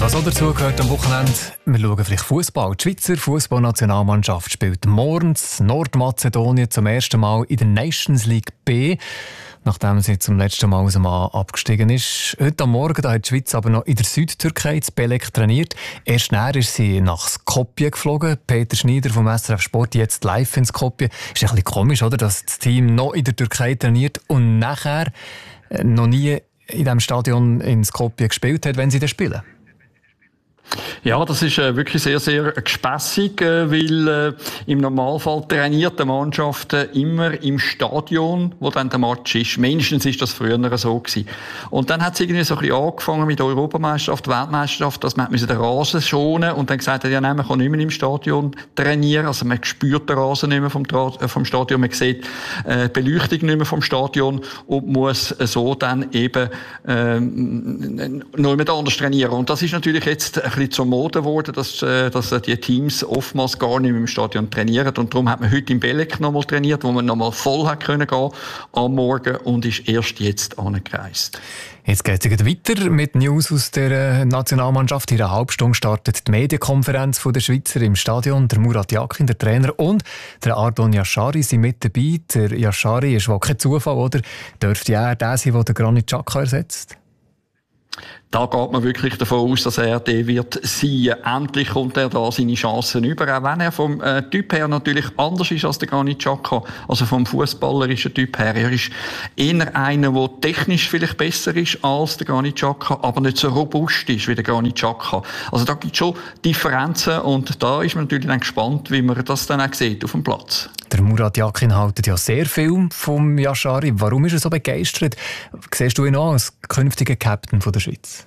Was auch dazu gehört am Wochenende, wir schauen vielleicht Fußball. Die Schweizer Fußballnationalmannschaft spielt morgen in Nordmazedonien zum ersten Mal in der Nations League B, nachdem sie zum letzten Mal aus dem A abgestiegen ist. Heute am Morgen da hat die Schweiz aber noch in der Südtürkei in Belek trainiert. Erst nachher ist sie nach Skopje geflogen. Peter Schneider vom SRF Sport, jetzt live in Skopje. Ist ein bisschen komisch, oder, dass das Team noch in der Türkei trainiert und nachher noch nie in diesem Stadion in Skopje gespielt hat, wenn sie da spielen. Ja, das ist wirklich sehr, sehr gespässig, weil im Normalfall trainiert die Mannschaft immer im Stadion, wo dann der Match ist. Mindestens ist das früher so gewesen. Und dann hat es irgendwie so ein bisschen angefangen mit der Europameisterschaft, Weltmeisterschaft, dass man den Rasen schonen und dann gesagt hat, ja nein, man kann nicht mehr im Stadion trainieren. Also man spürt den Rasen nicht mehr vom Stadion, man sieht die Beleuchtung nicht mehr vom Stadion und muss so dann eben noch mehr anders trainieren. Und das ist natürlich jetzt ein bisschen zur Mode geworden, dass die Teams oftmals gar nicht mehr im Stadion trainieren. Und darum hat man heute in Belek nochmal trainiert, wo man nochmal voll hat können gehen am Morgen und ist erst jetzt angereist. Jetzt geht es weiter mit News aus der Nationalmannschaft. In einer halben Stunde startet die Medienkonferenz der Schweizer im Stadion. Der Murat Yakin, der Trainer, und der Ardon Yashari sind mit dabei. Der Yashari ist wohl kein Zufall, oder? Dürfte er der sein, der Granit Xhaka ersetzt? Da geht man wirklich davon aus, dass er der wird sein. Endlich kommt er da seine Chancen über, auch wenn er vom Typ her natürlich anders ist als der Granit Xhaka, also vom fußballerischen Typ her. Er ist eher einer, der technisch vielleicht besser ist als der Granit Xhaka, aber nicht so robust ist wie der Granit Xhaka. Also da gibt es schon Differenzen und da ist man natürlich dann gespannt, wie man das dann auch sieht auf dem Platz. Der Murat Yakin hält ja sehr viel vom Yashari. Warum ist er so begeistert? Siehst du ihn auch als künftigen Captain der Schweiz?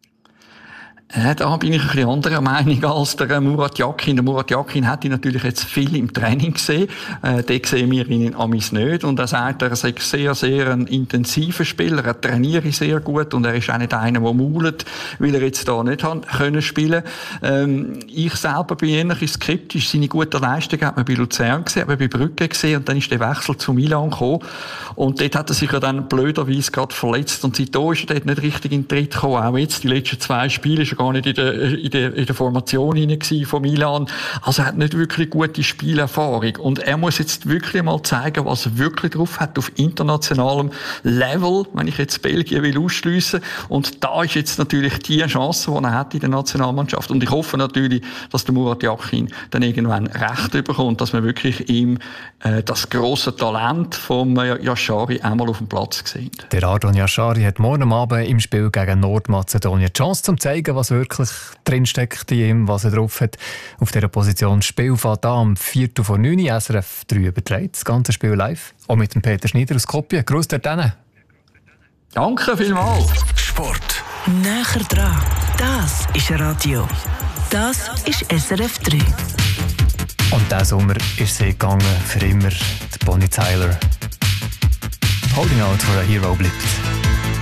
Da bin ich ein bisschen anderer Meinung als der Murat Yakin. Der Murat Yakin hat ihn natürlich jetzt viel im Training gesehen. Den sehen wir ihn in Amis nicht. Und er sagt, er sei sehr, sehr ein intensiver Spieler. Er trainiere sehr gut und er ist auch nicht einer, der maulet, weil er jetzt da nicht können spielen. Ich selber bin eher ein bisschen skeptisch. Seine gute Leistung hat man bei Luzern gesehen, hat man bei Brügge gesehen und dann ist der Wechsel zu Milan gekommen. Und dort hat er sich ja dann blöderweise gerade verletzt und seitdem ist er dort nicht richtig in den Tritt gekommen. Auch jetzt, die letzten 2 Spiele, ist gar nicht in der Formation hinein von Milan. Also er hat nicht wirklich gute Spielerfahrung. Und er muss jetzt wirklich mal zeigen, was er wirklich drauf hat auf internationalem Level, wenn ich jetzt Belgien will ausschliessen. Und da ist jetzt natürlich die Chance, die er hat in der Nationalmannschaft. Und ich hoffe natürlich, dass der Murat Yakin dann irgendwann Recht bekommt, dass man wirklich ihm das grosse Talent vom Yashari einmal auf dem Platz sieht. Der Ardon Yashari hat morgen Abend im Spiel gegen Nordmazedonien die Chance, zu zeigen, was wirklich drinsteckt in ihm, was er drauf hat. Auf dieser Position Spiel fährt an am 8:45 SRF 3 überträgt das ganze Spiel live. Auch mit dem Peter Schneider aus Skopje. Gruß dort hin. Danke vielmals. Sport. Näher dran. Das ist Radio. Das ist SRF 3. Und diesen Sommer ist sie gegangen, für immer, der Bonnie Tyler. Holding Out for a Hero bleibt.